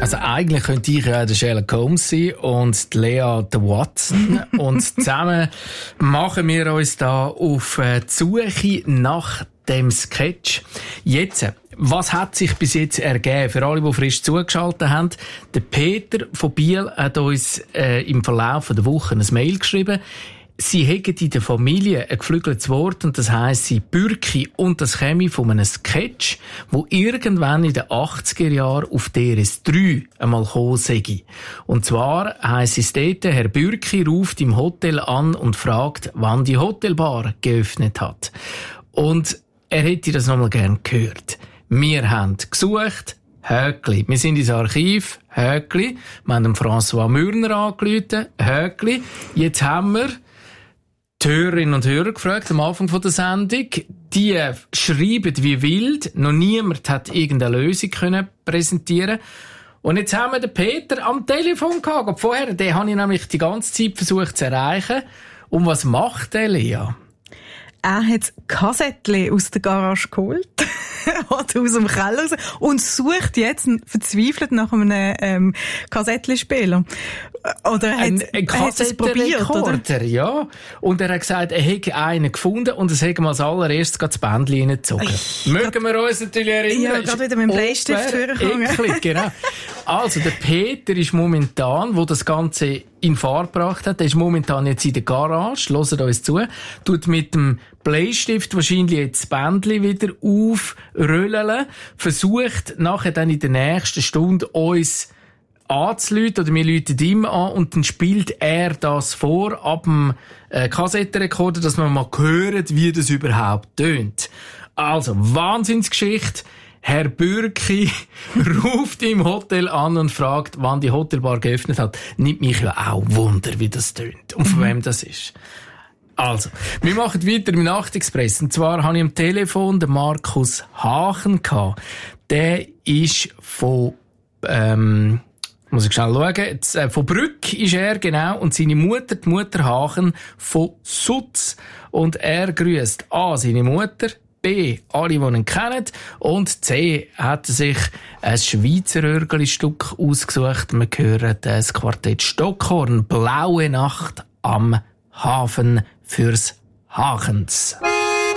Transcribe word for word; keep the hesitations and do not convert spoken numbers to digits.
Also eigentlich könnte ich ja der Sherlock Holmes sein und die Lea der Watson. Und zusammen machen wir uns da auf die Suche nach dem Sketch. Jetzt, was hat sich bis jetzt ergeben? Für alle, die frisch zugeschaltet haben, der Peter von Biel hat uns äh, im Verlauf der Woche ein Mail geschrieben. Sie hätten in der Familie ein geflügeltes Wort, und das heisst, sie Bürki, und das käme von einem Sketch, wo irgendwann in den achtziger Jahren auf D R S drei einmal gekommen sei. Und zwar heisst es dort, Herr Bürki ruft im Hotel an und fragt, wann die Hotelbar geöffnet hat. Und er hätte das nochmal gern gehört. Wir haben gesucht, Höckli. Wir sind ins Archiv, Höckli. Wir haben François Mürner angerufen, Höckli. Jetzt haben wir die Hörerinnen und Hörer gefragt am Anfang der Sendung. Die schreiben wie wild. Noch niemand hat irgendeine Lösung können präsentieren. Und jetzt haben wir den Peter am Telefon gehabt. Vorher, den habe ich nämlich die ganze Zeit versucht zu erreichen. Und was macht der, Lea? Er hat Kassettchen aus der Garage geholt oder aus dem Keller raus und sucht jetzt verzweifelt nach einem ähm, Kassettchenspieler. Oder er ein, hat, ein er hat es probiert, oder? Ja. Und er hat gesagt, er hätte einen gefunden und es hätte mal als allererstes das Bändchen reingezogen. Mögen wir uns natürlich erinnern. Ja, gerade wieder mit dem Bleistift vorgekommen. Eklig, genau. Also, der Peter ist momentan, wo das Ganze in Fahrt gebracht hat, der ist momentan jetzt in der Garage, hört uns zu, tut mit dem Bleistift wahrscheinlich jetzt das Bändchen wieder aufrollen, versucht nachher dann in der nächsten Stunde uns anzurufen, oder wir rufen ihm an, und dann spielt er das vor ab dem äh, Kassettenrekorder, dass wir mal hören, wie das überhaupt tönt. Also, Wahnsinnsgeschichte. Herr Bürki ruft im Hotel an und fragt, wann die Hotelbar geöffnet hat. Nimmt mich ja auch Wunder, wie das tönt und von wem das ist. Also, wir machen weiter im Nachtexpress. Und zwar habe ich am Telefon den Markus Hachen gehabt. Der ist von, ähm, muss ich schnell schauen, jetzt, äh, von Brück ist er, genau, und seine Mutter, die Mutter Hachen, von Sutz. Und er grüßt A, seine Mutter, B, alle, die ihn kennen, und C, hat er sich ein Schweizer Örgeli-Stück ausgesucht. Wir hören das Quartett Stockhorn, Blaue Nacht am Hafen fürs Hachens.